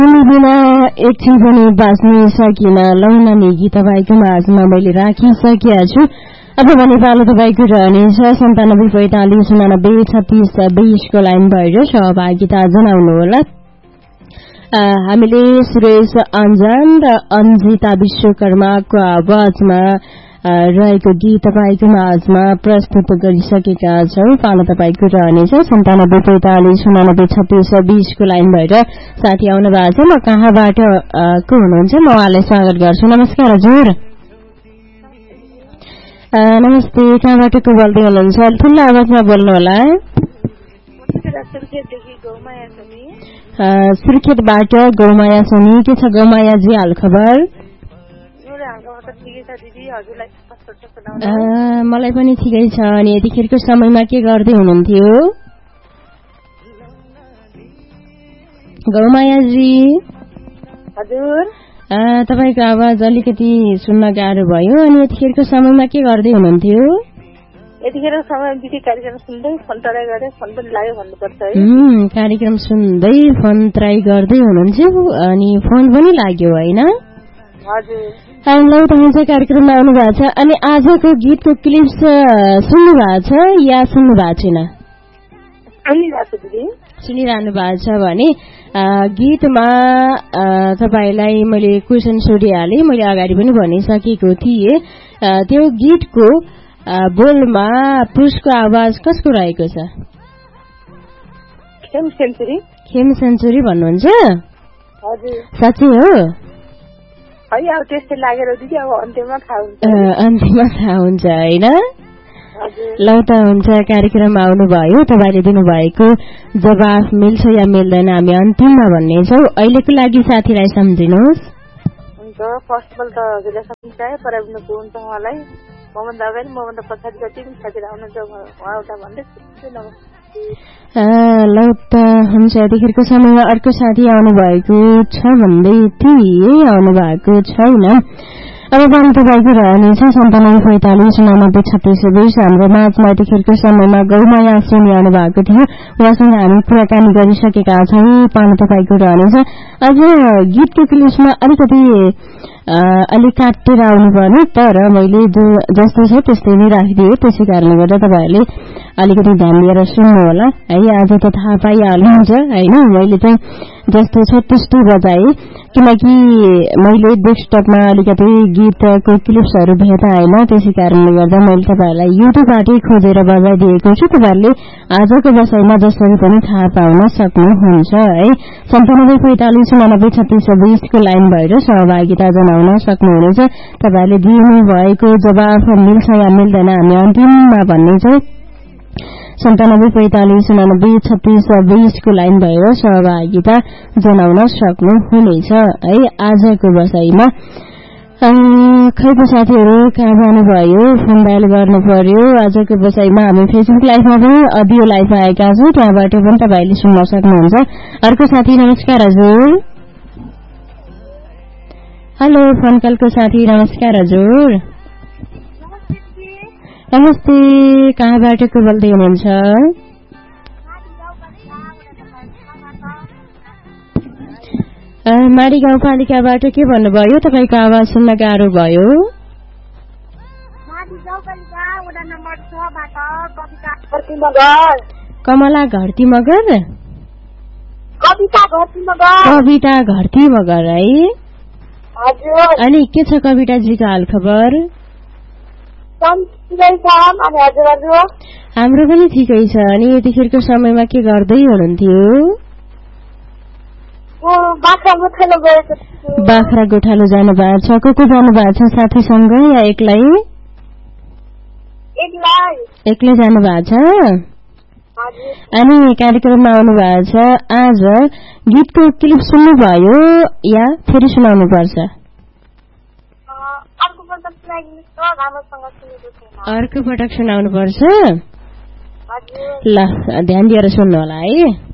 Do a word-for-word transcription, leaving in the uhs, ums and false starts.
बिना एकछिन पनि बाँच्न सकिन लौनानी गीत तपाईँको माझमा मैले राखिसकेका छु। अब भने पालो तपाईँको रहनेछ सन्तानब्बे पैंतालिस उनानब्बे छत्तीस बिसको लाइन भएर सहभागिता जनाउनुहोला। हामीले सुरेश अन्जान र अन्जिता विश्वकर्माको आवाजमा रहेको गीत तपाईँको माझमा प्रस्तुत गरिसकेका छौं। पालो तपाईँको रहनेछ सन्तानब्बे पैंतालिस उनानब्बे छत्तीस बिसको लाइन भएर साथी आउनु भएको छ। म कहाँबाट को हुनुहुन्छ म उहाँलाई स्वागत गर्छु। नमस्कार हजुर। नमस्ते, कहाँबाट को बोल्दै हुनुहुन्छ? ठुलो आवाजमा बोल्नु होला। सुर्खेतबाट गौमाया सोनी। के छ गौमायाजी हाल खबर? मलाई पनि ठिकै छ। अनि यतिखेरको समयमा के गर्दै हुनुहुन्थ्यो गौमायाजी? हजुर, तपाईँको आवाज अलिकति सुन्न गाह्रो भयो। अनि यतिखेरको समयमा के गर्दै हुनुहुन्थ्यो? यतिखेर समय बिति कार्यक्रम सुन्दै फोन ट्राई गरे, फोन पनि लाग्यो भन्नुपर्छ है। हम्म कार्यक्रम सुन्दै फोन ट्राई गर्दै हुनुहुन्थ्यो अनि फोन पनि लाग्यो हैन? हजुर। हामीलाई तपाईँ कार्यक्रममा आउनु भएको छ। अनि आजको गीतको क्लिप्स सुन्नु भएको छ या सुन्नु भएको छैन? सुनिरहनु भएको छ भने गीतमा तपाईँलाई मैले क्वेसन सोधिहालेँ। मैले अगाडि पनि भनिसकेको थिएँ। त्यो गीतको बोलमा पुरुषको आवाज कसको रहेको छ? खेम सेन्चुरी। खेम सेन्चुरी भन्नुहुन्छ? हजुर। साँच्चै हो? है, अब त्यस्तै लागेर दिदी अब अन्त्यमा थाहा हुन्छ। अन्त्यमा थाहा हुन्छ हैन? हजुर। ल त हुन्छ, कार्यक्रममा आउनुभयो। तपाईँले दिनुभएको जवाफ मिल्छ या मिल्दैन हामी अन्तिममा भन्नेछौँ। अहिलेको लागि साथीलाई सम्झिनुहोस्। हुन्छ, फर्स्ट अफ अल त हजुरलाई सम्झाए पराउनुको हुन्छ उहाँलाई। मभन्दा अगाडि मभन्दा पछाडि जति पनि साथीहरू आउनुहुन्छ उहाँ एउटा भन्दै ल त हुन्छ। यतिखेरको समयमा अर्को साथी आउनु भएको छ भन्दै थिए, आउनु भएको छैन। अब पनि तपाईँको रहनेछ सन्तानब्बे पैंतालिस उनानब्बे छत्तीस बिस। हाम्रो माझमा यतिखेरको समयमा गौमाया सोनी आउनु भएको थियो। उहाँसँग हामी कुराकानी गरिसकेका छौँ। पालो तपाईँको रहनेछ। अझ गीतको क्लिप्समा अलिकति अलिक काटेर आउनु पर्ने, तर मैले जो जस्तो छ त्यस्तै नै राखिदिएँ। त्यसै कारणले गर्दा तपाईँहरूले अलिकति ध्यान दिएर सुन्नु होला है। आज त थाहा पाइहाल्नुहुन्छ होइन, मैले चाहिँ जस्तो छ त्यस्तो बजाएँ, किनकि मैले डेस्कटपमा अलिकति गीतको क्लिप्सहरू भेटा होइन। त्यसै कारणले गर्दा मैले तपाईँहरूलाई युट्युबबाटै खोजेर बजाइदिएको छु। तपाईँहरूले आजको बसाइमा जसरी पनि थाहा पाउन सक्नुहुन्छ है। सन्तानब्बे पैंतालिस उनानब्बे छत्तीस बिसको लाइन भएर सहभागिता जनाउन सक्नुहुनेछ। तपाईँहरूले दिनु भएको जवाफ मिल्छ या मिल्दैन हामी अन्तिममा भन्नेछौँ। सन्तानब्बे पैंतालिस उनानब्बे छत्तीस बिसको लाइन भएर सहभागिता जनाउन सक्नुहुनेछ है। आजको बसाइमा खै त साथीहरू कहाँ जानुभयो? फोन डायल गर्नु पर्यो। आजको बसाइमा हामी फेसबुक लाइभमा पनि अडियो लाइभ आएका छौँ, त्यहाँबाट पनि तपाईँले सुन्न सक्नुहुन्छ। अर्को साथी नमस्कार हजुर। हेलो, फोन कलको साथी नमस्कार हजुर। नमस्ते, कहाँबाट को बोल्दै हुनुहुन्छ? माडी गाउँपालिकाबाट के भन्नुभयो? तपाईँको आवाज सुन्न गाह्रो भयो। कमला घरती मगर? कविता घरती मगर है। अनि के छ कविताजीको हाल खबर? हाम्रो पनि ठिकै छ। अनि यतिखेरको समयमा के गर्दै हुनुहुन्थ्यो? बाख्रा गोठालो जानु भएको छ। को को जानु भएको छ? साथीसँग या एक्लै? एक्लै जानु भएको छ। अनि कार्यक्रममा आउनु भएको छ। आज गीतको क्लिप सुन्नुभयो या फेरि सुनाउनु पर्छ? अर्को पटक सुनाउनु पर्छ। ल ध्यान दिएर सुन्नु होला है।